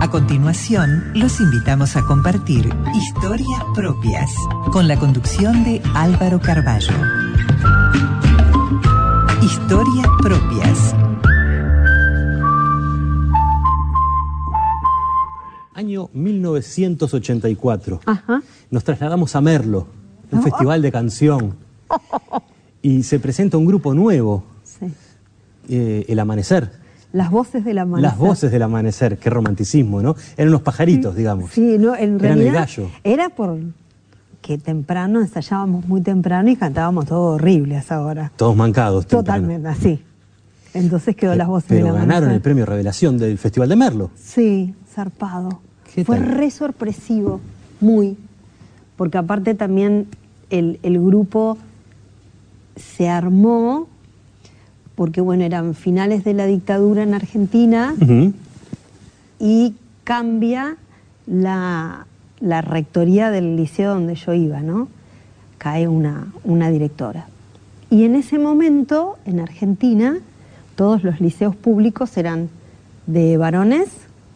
A continuación, los invitamos a compartir historias propias con la conducción de Álvaro Carballo. Historias propias. Año 1984. Ajá. Nos trasladamos a Merlo, un festival de canción. Y se presenta un grupo nuevo, Sí. El Amanecer. Las voces del amanecer. Las voces del amanecer, qué romanticismo, ¿no? Eran unos pajaritos, digamos. Sí, no, en Eran realidad el gallo. era porque temprano ensayábamos muy temprano y cantábamos todo horrible a esa hora. Todos mancados. Totalmente, así. Entonces quedó las voces del Pero amanecer. ganaron el premio Revelación del Festival de Merlo. Sí, zarpado. ¿Qué Fue tal? re sorpresivo, muy. Porque aparte también el grupo se armó porque, bueno, eran finales de la dictadura en Argentina y cambia la rectoría del liceo donde yo iba, ¿no? Cae una directora. Y en ese momento, en Argentina, todos los liceos públicos eran de varones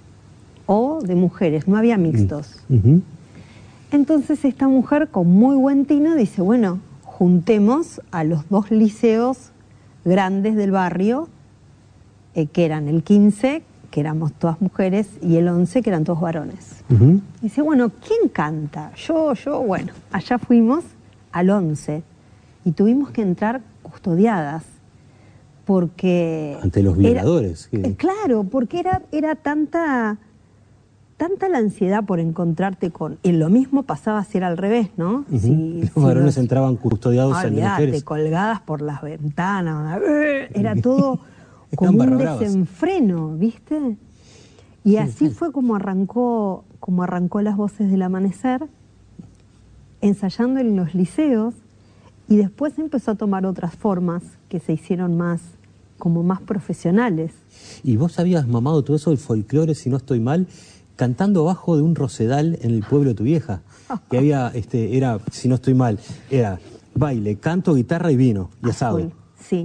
o de mujeres, no había mixtos. Entonces esta mujer con muy buen tino dice, bueno, juntemos a los dos liceos grandes del barrio, que eran el 15, que éramos todas mujeres, y el 11, que eran todos varones. Dice, bueno, ¿quién canta? Yo, bueno, allá fuimos al 11 y tuvimos que entrar custodiadas porque... Ante los violadores. Claro, porque era tanta la ansiedad por encontrarte con... Y lo mismo pasaba si era al revés, ¿no? Los varones entraban custodiados en las mujeres. Colgadas por las ventanas. Era todo como un desenfreno, ¿viste? Y así fue como arrancó Las Voces del Amanecer, ensayando en los liceos, y después empezó a tomar otras formas que se hicieron más profesionales. ¿Y vos habías mamado todo eso del folclore, si no estoy mal, cantando abajo de un rosedal en el pueblo de tu vieja? Que había, era, si no estoy mal, era baile, canto, guitarra y vino, y asado. Sí.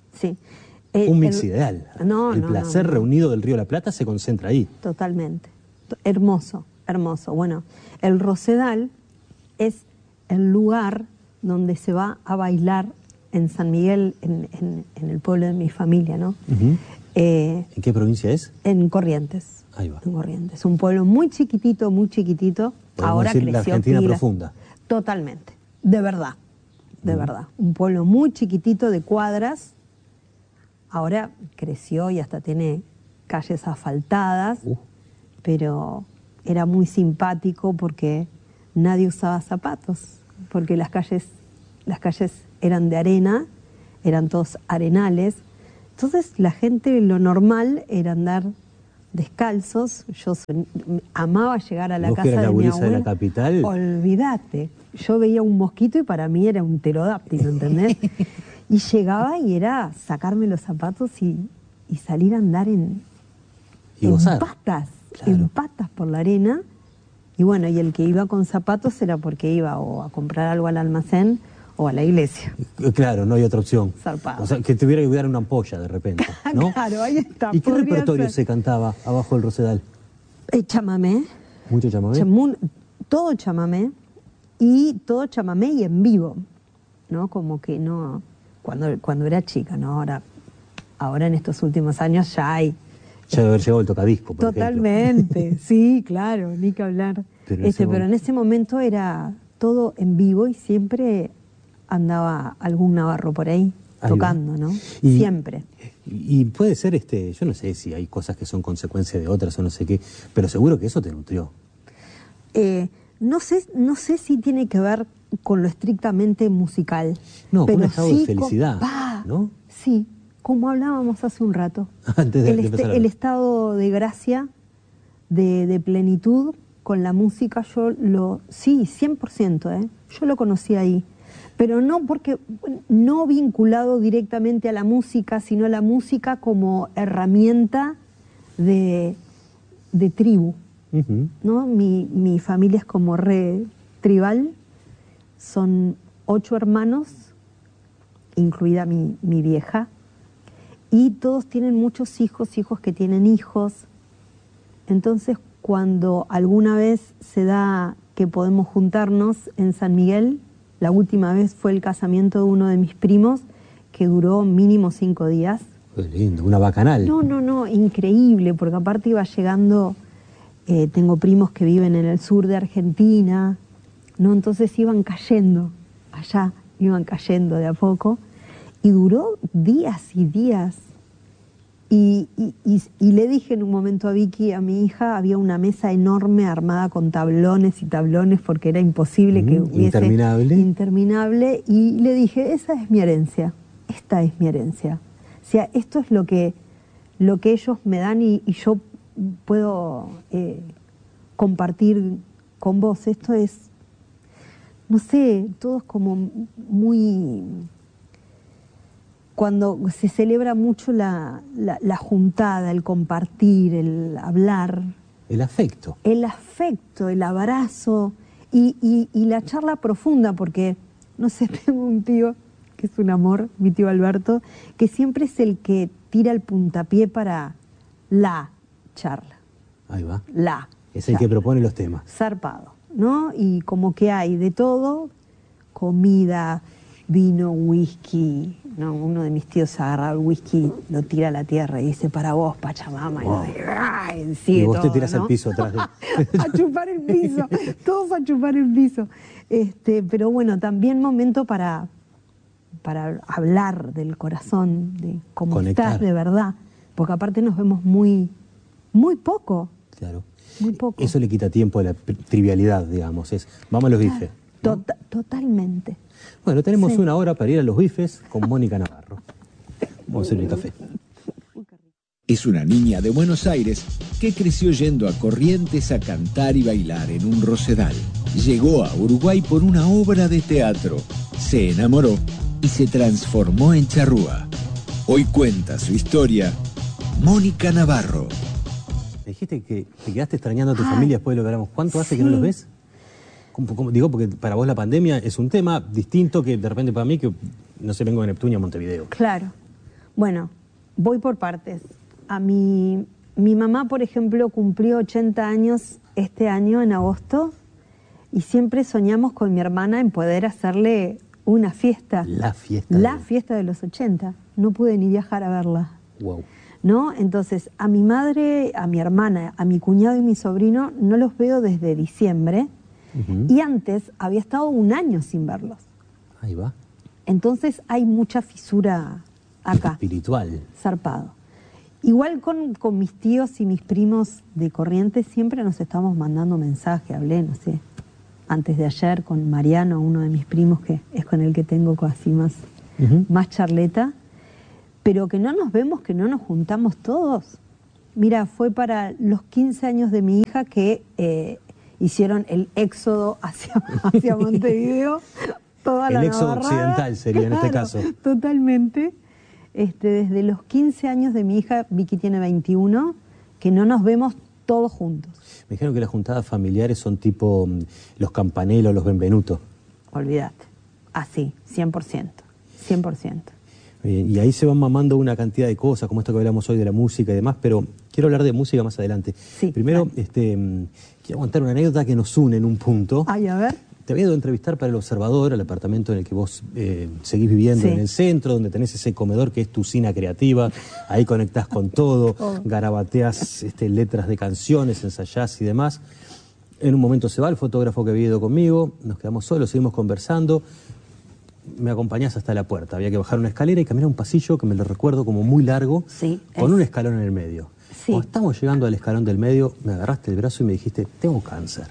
Un mix ideal. El placer no. reunido del Río de la Plata se concentra ahí. Totalmente. Hermoso. Bueno, el rosedal es el lugar donde se va a bailar en San Miguel, en el pueblo de mi familia, ¿no? ¿En qué provincia es? En Corrientes. Ahí va. En Corrientes. Un pueblo muy chiquitito. Ahora creció la Argentina pilas. profunda. Totalmente. De verdad. Un pueblo muy chiquitito de cuadras. Ahora creció y hasta tiene calles asfaltadas. Pero era muy simpático porque nadie usaba zapatos. Porque las calles eran de arena, eran todos arenales. Entonces la gente, lo normal era andar descalzos. Yo amaba llegar a la casa de mi abuela. de la capital. Olvídate. Yo veía un mosquito y para mí era un pterodáctilo, ¿entendés? Y llegaba y era sacarme los zapatos y salir a andar en patas, en patas por la arena. Y bueno, y el que iba con zapatos era porque iba o a comprar algo al almacén o a la iglesia. Claro, no hay otra opción. Zarpado. O sea, que tuviera que cuidar una ampolla de repente, ¿no? Claro, ahí está. ¿Y qué repertorio se cantaba abajo del rosedal? Chamamé. ¿Mucho chamamé? Todo chamamé y en vivo, ¿no? Como que no... Cuando era chica, ¿no? Ahora en estos últimos años ya hay... Ya debe haber llegado el tocadisco, por Totalmente, ejemplo. Sí, claro, ni que hablar. Pero en ese momento era todo en vivo y siempre andaba algún navarro por ahí tocando, ¿no? Siempre. Y puede ser, yo no sé si hay cosas que son consecuencia de otras o no sé qué, pero seguro que eso te nutrió. No sé si tiene que ver con lo estrictamente musical. No, pero con un estado de felicidad, ¿no? Sí, como hablábamos hace un rato. Antes de empezar el estado de gracia, de plenitud con la música, sí, 100%, yo lo conocí ahí. Pero no vinculado directamente a la música, sino a la música como herramienta de tribu, ¿no? Mi familia es como re tribal, son 8 hermanos, incluida mi vieja, y todos tienen muchos hijos que tienen hijos. Entonces, cuando alguna vez se da que podemos juntarnos en San Miguel, la última vez fue el casamiento de uno de mis primos, que duró mínimo 5 días. Qué lindo, una bacanal. No, increíble, porque aparte iba llegando, tengo primos que viven en el sur de Argentina, ¿no? Entonces iban cayendo allá, iban cayendo de a poco, y duró días y días. Y le dije en un momento a Vicky, a mi hija, había una mesa enorme armada con tablones y tablones porque era imposible que hubiese... Interminable. Y le dije, esa es mi herencia, esta es mi herencia. O sea, esto es lo que ellos me dan y yo puedo compartir con vos. Esto es, no sé, todo es como muy... Cuando se celebra mucho la juntada, el compartir, el hablar. El afecto. El afecto, el abrazo y la charla profunda, porque, no sé, tengo un tío que es un amor, mi tío Alberto, que siempre es el que tira el puntapié para la charla. Ahí va. Es el que propone los temas. Zarpado, ¿no? Y como que hay de todo, comida, vino, whisky, ¿no? Uno de mis tíos agarra el whisky, lo tira a la tierra y dice, para vos, Pachamama, wow. Y vos todo, te tirás ¿no? al piso atrás de... A chupar el piso, todos a chupar el piso. Pero bueno, también momento para hablar del corazón, de cómo conectar. Estás de verdad, porque aparte nos vemos muy poco. Claro. Muy poco. Eso le quita tiempo a la trivialidad, digamos. Vamos a los bifes. ¿No? Totalmente. Bueno, tenemos una hora para ir a los bifes con Mónica Navarro. Vamos a hacer el café. Es una niña de Buenos Aires que creció yendo a Corrientes a cantar y bailar en un rosedal. Llegó a Uruguay por una obra de teatro, se enamoró y se transformó en charrúa. Hoy cuenta su historia Mónica Navarro. Me dijiste que te quedaste extrañando a tu familia después de lo que hablamos. ¿Cuánto hace que no los ves? Digo, porque para vos la pandemia es un tema distinto que de repente para mí, que no sé, vengo de Neptunia a Montevideo. Claro. Bueno, voy por partes. Mi mamá, por ejemplo, cumplió 80 años este año, en agosto, y siempre soñamos con mi hermana en poder hacerle una fiesta. La fiesta. La fiesta de los 80. No pude ni viajar a verla. Wow. ¿No? Entonces, a mi madre, a mi hermana, a mi cuñado y mi sobrino, no los veo desde diciembre. Y antes había estado 1 año sin verlos. Ahí va. Entonces hay mucha fisura acá. Espiritual. Zarpado. Igual con mis tíos y mis primos de Corrientes siempre nos estamos mandando mensajes. Hablé, no sé, antes de ayer con Mariano, uno de mis primos, que es con el que tengo así más charleta. Pero que no nos vemos, que no nos juntamos todos. Mira, fue para los 15 años de mi hija que... hicieron el éxodo hacia Montevideo, toda la El éxodo navarrada. occidental sería, claro, en este caso. Totalmente. Desde los 15 años de mi hija, Vicky tiene 21, que no nos vemos todos juntos. Me dijeron que las juntadas familiares son tipo los Campanelos, los Benvenuto. Olvídate. Así, 100%. 100%. Y ahí se van mamando una cantidad de cosas, como esto que hablamos hoy de la música y demás, pero quiero hablar de música más adelante. Sí, primero, quiero contar una anécdota que nos une en un punto. Ay, a ver. Te había ido a entrevistar para El Observador, el apartamento en el que vos seguís viviendo, en el centro, donde tenés ese comedor que es tu usina creativa, ahí conectás con todo, garabateás letras de canciones, ensayás y demás. En un momento se va el fotógrafo que había ido conmigo, nos quedamos solos, seguimos conversando. Me acompañás hasta la puerta, había que bajar una escalera y caminar un pasillo que me lo recuerdo como muy largo, con un escalón en el medio. Sí. Cuando estamos llegando al escalón del medio, me agarraste el brazo y me dijiste, tengo cáncer.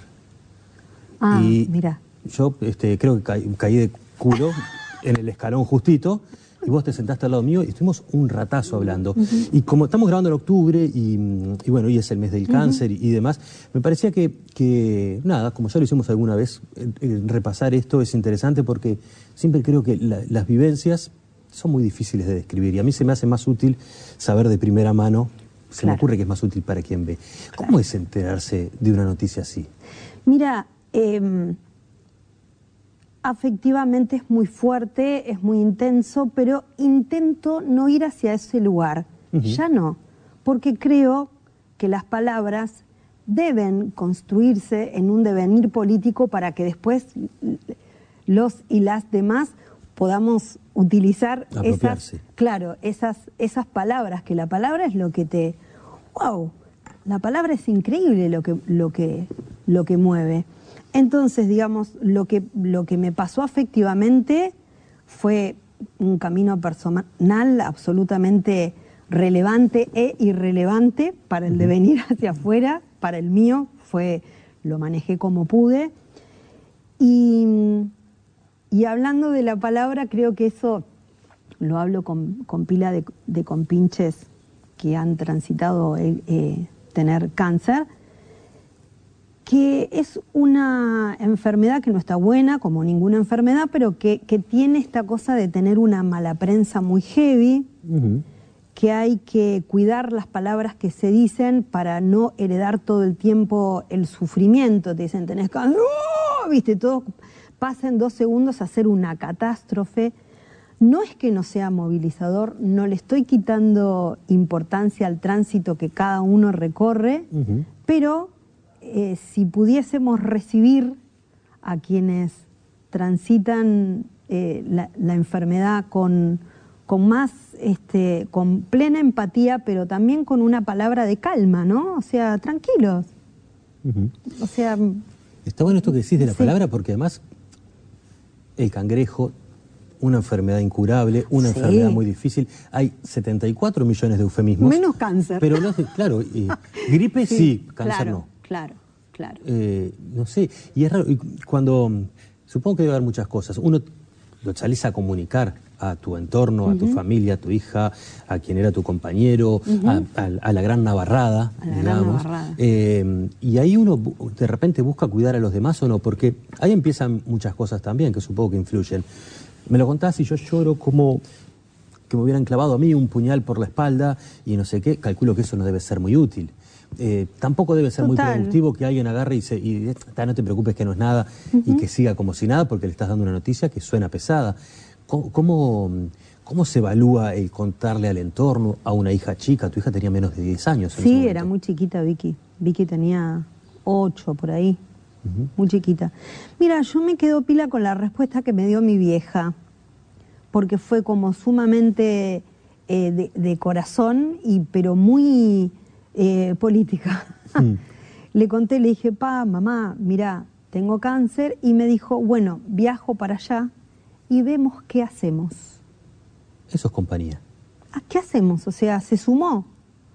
Y mira. Yo creo que caí de culo en el escalón justito, y vos te sentaste al lado mío y estuvimos un ratazo hablando. Y como estamos grabando en octubre, y bueno, hoy es el mes del cáncer y demás, me parecía que nada, como ya lo hicimos alguna vez, repasar esto es interesante porque siempre creo que las vivencias son muy difíciles de describir y a mí se me hace más útil saber de primera mano, me ocurre que es más útil para quien ve. ¿Cómo es enterarse de una noticia así? Mira, afectivamente es muy fuerte, es muy intenso, pero intento no ir hacia ese lugar. Ya no, porque creo que las palabras deben construirse en un devenir político para que después los y las demás podamos utilizar esas palabras, que la palabra es lo que te... ¡Wow! La palabra es increíble lo que mueve. Entonces, digamos, lo que me pasó afectivamente fue un camino personal absolutamente relevante e irrelevante para el devenir hacia afuera. Para el mío lo manejé como pude. Y hablando de la palabra, creo que eso lo hablo con pila de compinches que han transitado tener cáncer, que es una enfermedad que no está buena, como ninguna enfermedad, pero que tiene esta cosa de tener una mala prensa muy heavy, que hay que cuidar las palabras que se dicen para no heredar todo el tiempo el sufrimiento. Te dicen, tenés cáncer, ¡oh! ¿Viste? Todo pasa en 2 segundos a ser una catástrofe. No es que no sea movilizador, no le estoy quitando importancia al tránsito que cada uno recorre, pero si pudiésemos recibir a quienes transitan la enfermedad con más, con plena empatía, pero también con una palabra de calma, ¿no? O sea, tranquilos. O sea... Está bueno esto que decís de la palabra, porque además el cangrejo, una enfermedad incurable, una enfermedad muy difícil. Hay 74 millones de eufemismos. Menos cáncer. Pero claro, gripe sí, cáncer no. Claro. No sé, y es raro, y cuando, supongo que debe haber muchas cosas. Uno lo salís a comunicar a tu entorno, a tu familia, a tu hija, a quien era tu compañero, a la gran navarrada, digamos. Y ahí uno de repente busca cuidar a los demás o no, porque ahí empiezan muchas cosas también que supongo que influyen. Me lo contás y yo lloro como que me hubieran clavado a mí un puñal por la espalda y no sé qué. Calculo que eso no debe ser muy útil. Tampoco debe ser muy productivo que alguien agarre y no te preocupes que no es nada y que siga como si nada porque le estás dando una noticia que suena pesada. ¿Cómo se evalúa el contarle al entorno a una hija chica? Tu hija tenía menos de 10 años. Sí, era muy chiquita Vicky. Vicky tenía 8 por ahí. Muy chiquita. Mira, yo me quedo pila con la respuesta que me dio mi vieja, porque fue como sumamente de corazón, pero muy política. Le conté, le dije, mamá, mira, tengo cáncer, y me dijo, bueno, viajo para allá y vemos qué hacemos. Eso es compañía. ¿Qué hacemos? O sea, se sumó,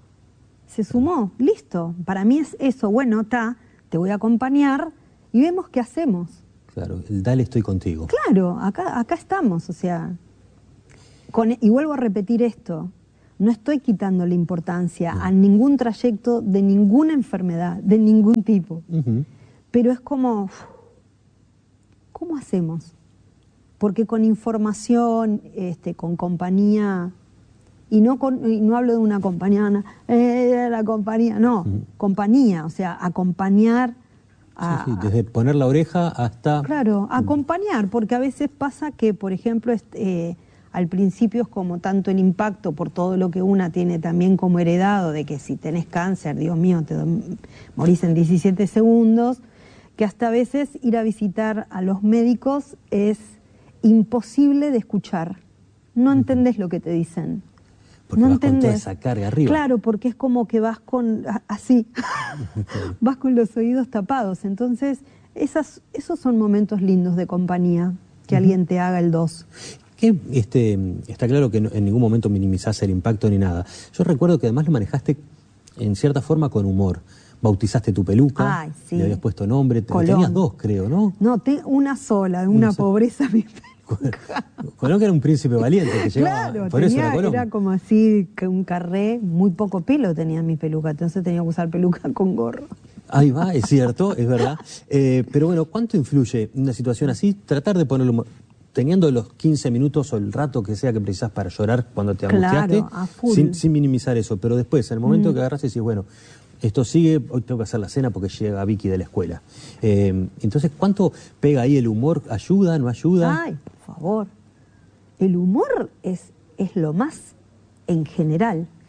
listo. Para mí es eso, bueno, te voy a acompañar y vemos qué hacemos. Claro, dale, estoy contigo. Claro, acá estamos, o sea, y vuelvo a repetir esto, no estoy quitando la importancia a ningún trayecto de ninguna enfermedad, de ningún tipo, pero es como, ¿cómo hacemos? Porque con información, con compañía, y no hablo de una compañía, la compañía, no, compañía, o sea, acompañar. Sí, desde poner la oreja hasta... Claro, acompañar, porque a veces pasa que, por ejemplo, al principio es como tanto el impacto por todo lo que una tiene también como heredado, de que si tenés cáncer, Dios mío, te morís en 17 segundos, que hasta a veces ir a visitar a los médicos es imposible de escuchar. No entendés lo que te dicen. Porque no vas entendés. con toda esa carga arriba. Claro, porque es como que vas así, vas con los oídos tapados. Entonces, esos son momentos lindos de compañía, que alguien te haga el 2. Está claro que en ningún momento minimizás el impacto ni nada. Yo recuerdo que además lo manejaste en cierta forma con humor. Bautizaste tu peluca, sí. Le habías puesto nombre, tenías 2, creo, ¿no? No, una sola, una pobreza mi peluca. Colón que era un príncipe valiente que llegaba. Claro, por eso era como así, un carré, muy poco pelo tenía mi peluca, entonces tenía que usar peluca con gorro. Ahí va, es cierto, es verdad. Pero bueno, ¿cuánto influye una situación así? Tratar de ponerlo, teniendo los 15 minutos o el rato que sea que precisás para llorar cuando te angustiaste, a full. Sin minimizar eso, pero después, en el momento que agarras y decís, bueno, esto sigue, hoy tengo que hacer la cena porque llega Vicky de la escuela. Entonces, ¿cuánto pega ahí el humor? ¿Ayuda, no ayuda? Ay, por favor. El humor es lo más en general.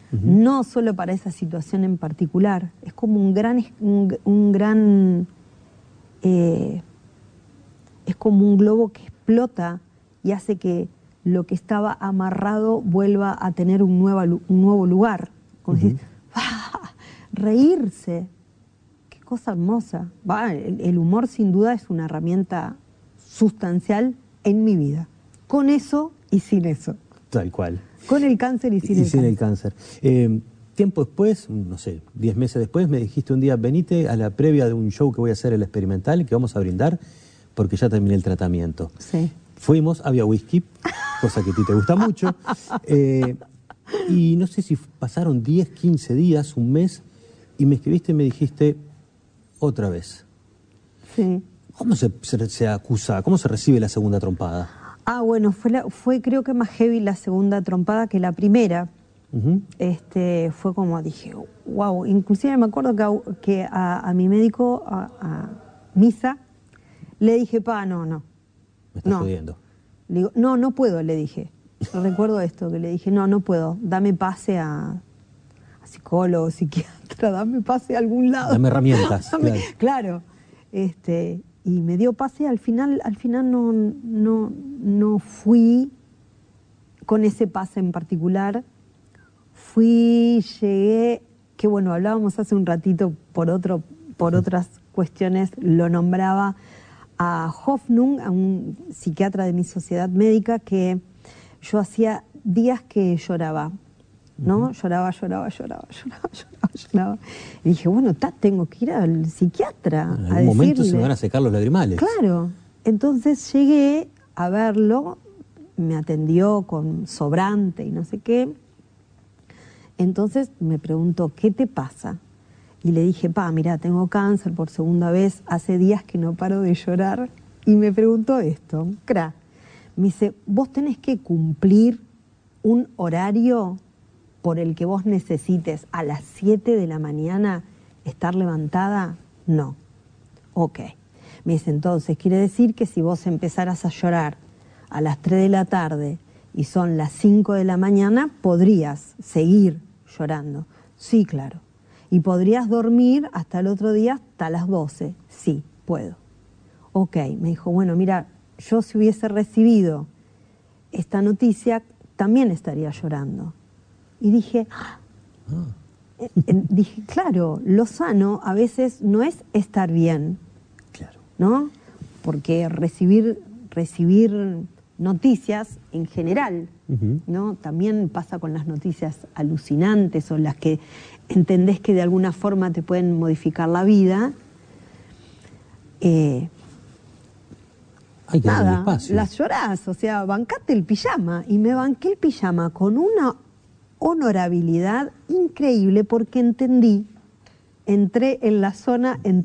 no solo para esa situación en particular, es como un gran es como un globo que explota y hace que lo que estaba amarrado vuelva a tener un nuevo lugar. Como decir, ¡ah! Reírse, qué cosa hermosa. El humor sin duda es una herramienta sustancial en mi vida, con eso y sin eso. Tal cual. Con el cáncer y sin el cáncer. Tiempo después, no sé, 10 meses después, me dijiste un día, venite a la previa de un show que voy a hacer, el experimental, que vamos a brindar, porque ya terminé el tratamiento. Sí. Fuimos, había whisky, cosa que a ti te gusta mucho, y no sé si pasaron 10, 15 días, un mes, y me escribiste y me dijiste, otra vez. Sí. ¿Cómo se acusa, cómo se recibe la segunda trompada? Bueno, fue creo que más heavy la segunda trompada que la primera. Fue como dije, wow, inclusive me acuerdo que a mi médico, a Misa, le dije, no. Me estás jodiendo. Le digo, no puedo, le dije. Recuerdo esto, que le dije, no puedo, dame pase a psicólogo, psiquiatra, dame pase a algún lado. Dame herramientas. Claro. Y me dio pase, al final no fui con ese pase en particular. Llegué, que bueno, hablábamos hace un ratito por otras cuestiones, lo nombraba a Hoffnung, a un psiquiatra de mi sociedad médica, que yo hacía días que lloraba, ¿no? Lloraba. Y dije, bueno, tengo que ir al psiquiatra. En algún momento se me van a secar los lagrimales. Claro. Entonces llegué a verlo, me atendió con sobrante y no sé qué. Entonces me preguntó, ¿qué te pasa? Y le dije, mira, tengo cáncer por segunda vez, hace días que no paro de llorar. Y me preguntó esto, me dice, vos tenés que cumplir un horario por el que vos necesites a las 7 de la mañana estar levantada. No. Ok. Me dice, entonces, quiere decir que si vos empezaras a llorar a las 3 de la tarde y son las 5 de la mañana, podrías seguir llorando. Sí, claro. Y podrías dormir hasta el otro día, hasta las 12. Sí, puedo. Ok, me dijo, bueno, mira, yo si hubiese recibido esta noticia, también estaría llorando. Y dije, claro, lo sano a veces no es estar bien, claro, ¿no? Porque recibir noticias en general, ¿no? También pasa con las noticias alucinantes o las que entendés que de alguna forma te pueden modificar la vida. Hay que darle espacio. Las llorás, o sea, bancate el pijama. Y me banqué el pijama con una honorabilidad increíble porque entré en la zona